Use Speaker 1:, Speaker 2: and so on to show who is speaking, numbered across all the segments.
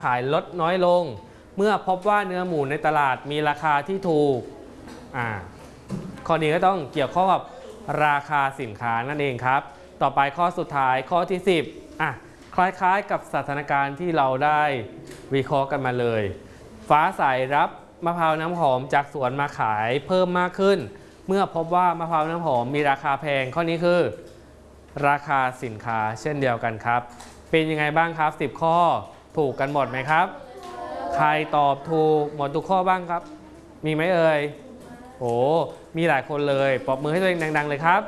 Speaker 1: ขายลดน้อยลงเมื่อพบว่าเนื้อหมูในตลาดมีราคาที่ถูกข้อนี้ก็ต้องเกี่ยวข้องกับราคาสินค้านั่นเองครับต่อไปข้อสุดท้ายข้อที่10คล้ายๆกับสถานการณ์ที่เราได้วิเคราะห์กันมาเลยฟ้าใสรับมะพร้าวน้ำหอมจากสวนมาขายเพิ่มมากขึ้นเมื่อพบว่ามะพร้าวน้ำหอมมีราคาแพงข้อนี้คือราคาสินค้าเช่นเดียวกันครับเป็นยังไงบ้างครับ10ข้อถูกกันหมดไหมครับใครตอบถูกหมดทุกข้อบ้างครับมีไหมเอ่ยโอ้มีหลายคนเลยปรบมือให้ตัวเองดังๆเลยครับ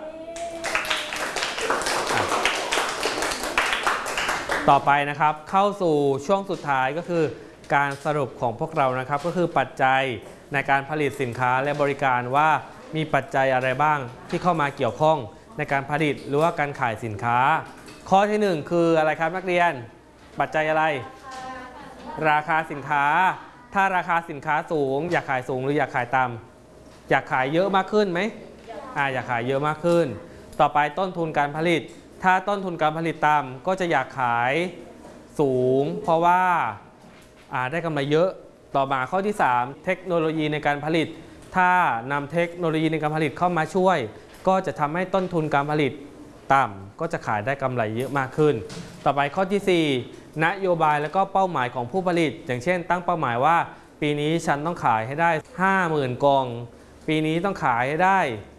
Speaker 1: ต่อไปนะครับเข้าสู่ช่วงสุดท้ายก็คือการสรุปของพวกเรานะครับก็คือปัจจัยในการผลิตสินค้าและบริการว่ามีปัจจัยอะไรบ้างที่เข้ามาเกี่ยวข้องในการผลิตหรือว่าการขายสินค้าข้อที่1คืออะไรครับนักเรียนปัจจัยอะไรราคาสินค้าถ้าราคาสินค้าสูงอยากขายสูงหรืออยากขายต่ำอยากขายเยอะมากขึ้นไหมอยากขายเยอะมากขึ้นต่อไปต้นทุนการผลิตถ้าต้นทุนการผลิตต่ำก็จะอยากขายสูงเพราะว่าได้กำไรเยอะต่อมาข้อที่3เทคโนโลยีในการผลิตถ้านำเทคโนโลยีในการผลิตเข้ามาช่วยก็จะทำให้ต้นทุนการผลิตต่ำก็จะขายได้กำไรเยอะมากขึ้นต่อไปข้อที่4นโยบายและก็เป้าหมายของผู้ผลิตอย่างเช่นตั้งเป้าหมายว่าปีนี้ฉันต้องขายให้ได้ 50,000 กล่องปีนี้ต้องขายให้ได้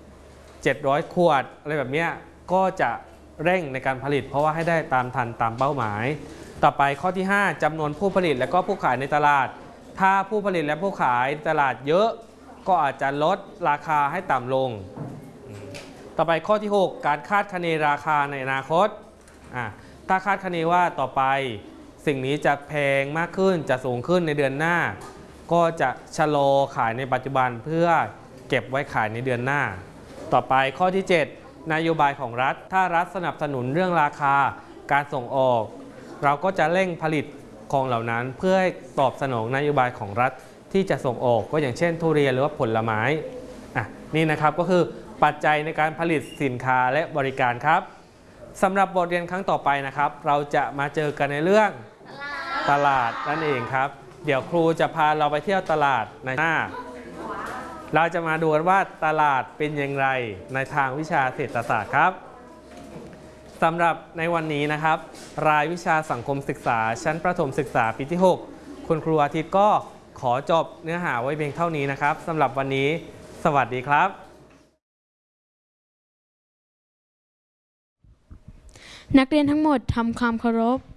Speaker 1: 700ขวดอะไรแบบนี้ก็จะเร่งในการผลิตเพราะว่าให้ได้ตามทันตามเป้าหมายต่อไปข้อที่5จำนวนผู้ผลิตและก็ผู้ขายในตลาดถ้าผู้ผลิตและผู้ขายตลาดเยอะก็อาจจะลดราคาให้ต่ำลงต่อไปข้อที่6การคาดคะเนราคาในอนาคตถ้าคาดคะเนว่าต่อไปสิ่งนี้จะแพงมากขึ้นจะสูงขึ้นในเดือนหน้าก็จะชะลอขายในปัจจุบันเพื่อเก็บไว้ขายในเดือนหน้าต่อไปข้อที่7นโยบายของรัฐถ้ารัฐสนับสนุนเรื่องราคาการส่งออกเราก็จะเร่งผลิตของเหล่านั้นเพื่อให้ตอบสนองนโยบายของรัฐที่จะส่งออกก็อย่างเช่นทุเรียนหรือว่าผลไม้นี่นะครับก็คือปัจจัยในการผลิตสินค้าและบริการครับสำหรับบทเรียนครั้งต่อไปนะครับเราจะมาเจอกันในเรื่องตลาดนั่นเองครับเดี๋ยวครูจะพาเราไปเที่ยวตลาดในหน้าเราจะมาดูกันว่าตลาดเป็นอย่างไรในทางวิชาเศรษฐศาสตร์ครับสำหรับในวันนี้นะครับรายวิชาสังคมศึกษาชั้นประถมศึกษาปีที่6คุณครูอาทิตย์ก็ขอจบเนื้อหาไว้เพียงเท่านี้นะครับสำหรับวันนี้สวัสดีครับ
Speaker 2: นักเรียนทั้งหมดทำความเคารพ